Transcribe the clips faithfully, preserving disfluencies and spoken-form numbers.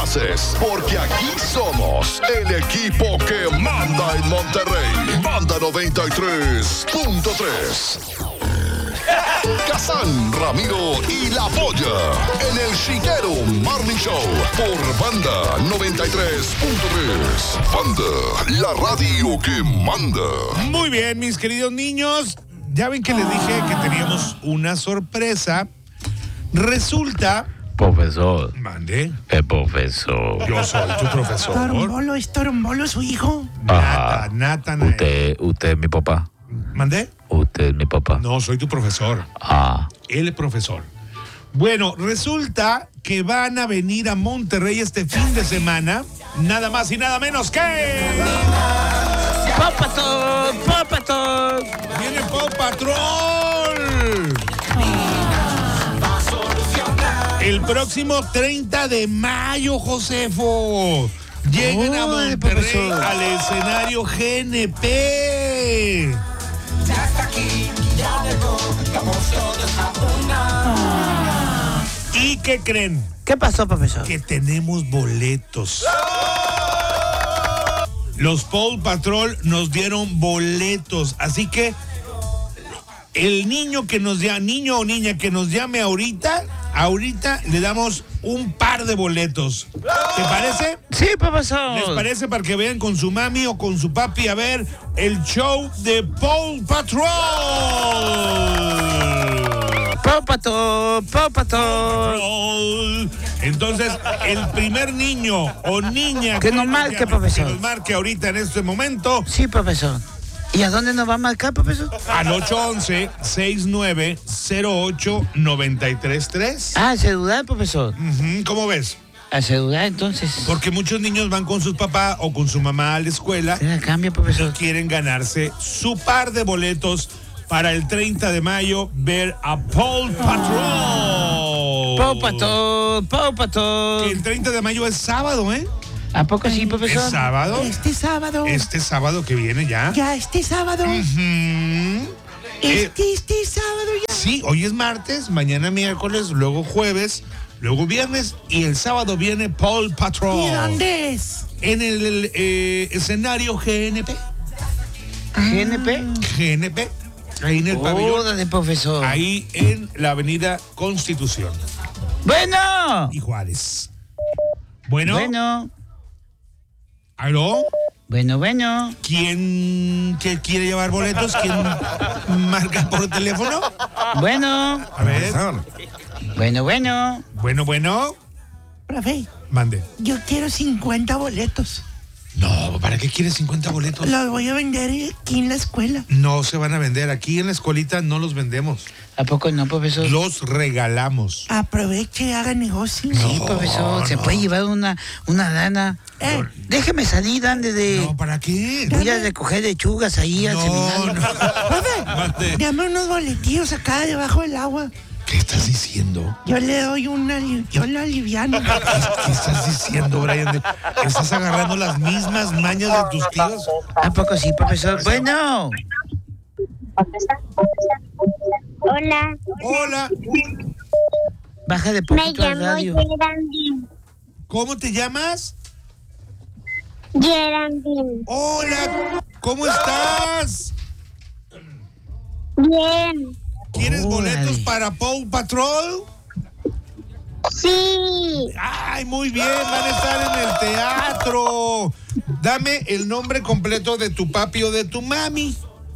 haces, porque aquí somos el equipo que manda en Monterrey. Banda noventa y tres punto tres. Kazán, Ramiro y La Polla en el Chiquero Morning Show por Banda noventa y tres punto tres. Banda, la radio que manda. Muy bien, mis queridos niños. Ya ven que les dije que teníamos una sorpresa. Resulta... Profesor. Mande. El profesor. Yo soy tu profesor. ¿Torombolo es Torombolo su hijo? Nata, Nata, Nata. Usted, usted es mi papá. ¿Mandé? Usted es mi papá. No, soy tu profesor. Ah. El profesor. Bueno, resulta que van a venir a Monterrey este fin de semana, nada más y nada menos que... ¡Paw Patrol! ¡Paw Patrol! ¡Viene Paw Patrol! El próximo treinta de mayo, Josefo. Llegan a Uy, Monterrey profesor. al escenario G N P. Ya está aquí, ya llegó, vamos todos a una. ¿Y qué creen? ¿Qué pasó, profesor? Que tenemos boletos. Los Paw Patrol nos dieron boletos, así que el niño que nos llame, niño o niña que nos llame ahorita, ahorita le damos un par de boletos. ¿Te parece? Sí, profesor. ¿Les parece para que vean con su mami o con su papi a ver el show de Paw Patrol? Paw Patrol, Paw Patrol. Entonces, el primer niño o niña Que nos marque, llame, profesor. que nos marque ahorita en este momento Sí, profesor. ¿Y a dónde nos va a marcar, profesor? al ocho once, sesenta y nueve, cero ocho, noventa y tres tres. Ah, el celular, profesor. Ujú, ¿cómo ves? Al celular, entonces. Porque muchos niños van con sus papás o con su mamá a la escuela ¿Se la cambia, y profesor? quieren ganarse su par de boletos para el treinta de mayo ver a Paw Patrol. Paw Patrol, Paw Que Patrol. el treinta de mayo es sábado, ¿eh? ¿A poco sí, ¿Es profesor? sábado? Este sábado. Este sábado que viene ya. Ya este sábado. Ujú. Eh, Este, este sábado ya. sí, hoy es martes, mañana miércoles, luego jueves, luego viernes y el sábado viene Paw Patrol. ¿Y dónde es? En el, el, eh, escenario G N P. ¿G N P? G N P. Ahí en el pabellón. Órale, profesor. Ahí en la avenida Constitución Bueno. y Juárez. Bueno, Bueno. ¿aló? Bueno, bueno. ¿Quién que quiere llevar boletos? ¿Quién marca por teléfono? Bueno. A ver. Bueno, bueno. Bueno, bueno. Profe, Mande. yo quiero cincuenta boletos. No, ¿para qué quieres cincuenta boletos? Los voy a vender aquí en la escuela. No se van a vender. Aquí en la escuelita no los vendemos. ¿A poco no, profesor? Los regalamos. Aproveche y haga negocio. Sí, No, profesor. Se no. puede llevar una, una lana. Eh, Déjeme salir, ande de... No, ¿para qué? Voy a recoger lechugas ahí al No, seminario. no. profe, Mande. dame unos boletillos acá debajo del agua. ¿Qué estás diciendo? Yo le doy una, li- yo la aliviano. ¿Qué, qué estás diciendo, Brian? De- ¿Estás agarrando las mismas mañas de tus tíos? ¿A poco sí, profesor? Bueno. Hola, Hola, Baja de me poquito al llamo radio. Geraldine. ¿cómo te llamas? Geraldine. Hola, ¿cómo estás? Bien. ¿Quieres Órale. boletos para Paw Patrol? Sí. Ay, muy bien, van a estar en el teatro. Dame el nombre completo de tu papi o de tu mami.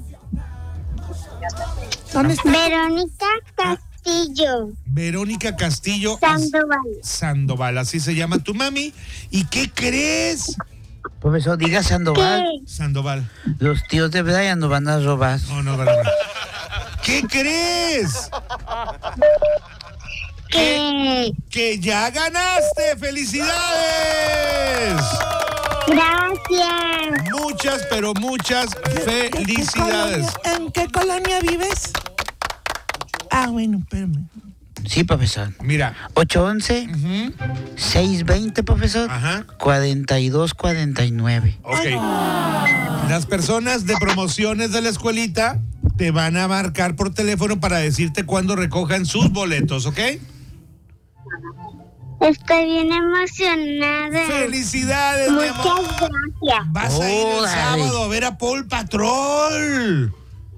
¿Dónde está? Verónica Castillo. Verónica Castillo Sandoval. Sandoval, así se llama tu mami. ¿Y qué crees? Profesor, diga Sandoval. ¿Qué? Sandoval. Los tíos de Brian nos van a robar. No, no, no, no. ¿Qué crees? ¿Qué? Que ya ganaste. ¡Felicidades! Gracias. Muchas, pero muchas ¿En qué felicidades. colonia- ¿En qué colonia vives? Ah, bueno, espérame. Sí, profesor. Mira. ocho once, Ujú. seiscientos veinte, profesor. Ajá. cuarenta y dos cuarenta y nueve. Ok. Las personas de promociones de la escuelita te van a marcar por teléfono para decirte cuándo recojan sus boletos, ¿ok? Estoy bien emocionada. ¡Felicidades, mi Muchas amor! gracias. Vas a ir el Órale. sábado a ver a Paul Patrol.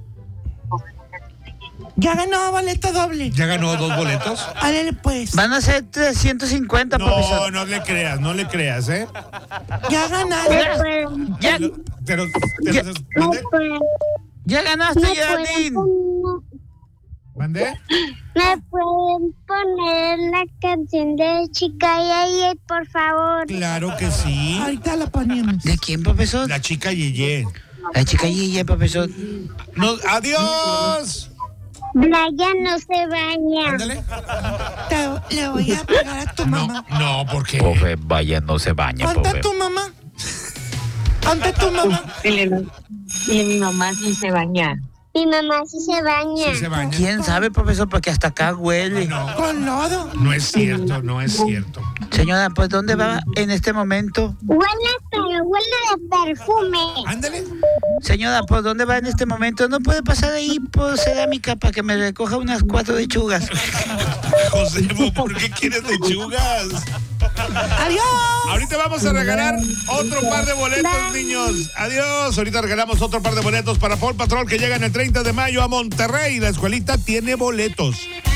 Ya ganó boleto doble. ¿Ya ganó dos boletos? Ándale, pues. Van a ser trescientos cincuenta, No, profesor. no le creas, no le creas, ¿eh? Ya Me ganaron. pueden, Ya, Te los- te Ya. los- me ¿Mandé? pueden, ya ganaste, me Geraldine. pueden poner- ¿Mandé? me pueden poner la canción de Chica Yeye, por favor. Claro que sí. Ahorita la ponemos. ¿De quién, profesor? La chica Yeye. La chica Yeye, profesor. No, ¡adiós! Brian no se baña. Ándale. Te- le voy a pegar a tu No, mamá. no, porque Profe, vaya, no se baña, ¿Dónde profe. tu mamá? ¿Dónde tu mamá? Dile, dile, mi mamá sí se baña. Mi mamá sí se baña. sí se baña. ¿Quién sabe, profesor? Porque hasta acá huele. No, Con lodo. no es cierto, no es cierto. Señora, pues ¿dónde va en este momento? Huele, pero huele de perfume. Ándale. Señora, ¿por dónde va en este momento? ¿No puede pasar ahí por cerámica para que me recoja unas cuatro lechugas? José, ¿por qué quieres lechugas? Adiós. Ahorita vamos a regalar otro par de boletos, niños. Adiós. Ahorita regalamos otro par de boletos para Paul Patrol que llega en el treinta de mayo a Monterrey. La escuelita tiene boletos.